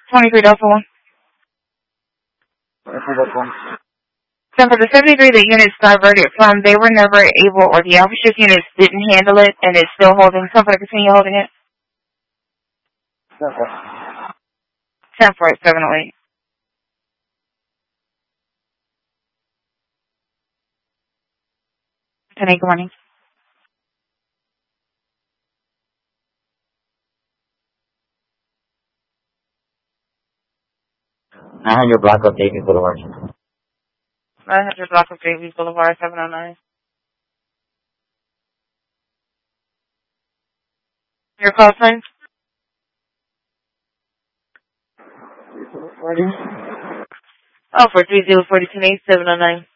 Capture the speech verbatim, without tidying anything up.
twenty-three Delta one. twenty-three Delta one. So for the seventy-three that units diverted from, they were never able, or the Alpha Shift units didn't handle it, and it's still holding. So for to continue holding it? ten four. ten four, seven oh eight. ten eight, good morning. nine hundred block of Davies Boulevard. nine hundred block of Davies Boulevard, seven oh nine. Your call sign? forty. Oh, for three zero four two eight seven oh nine.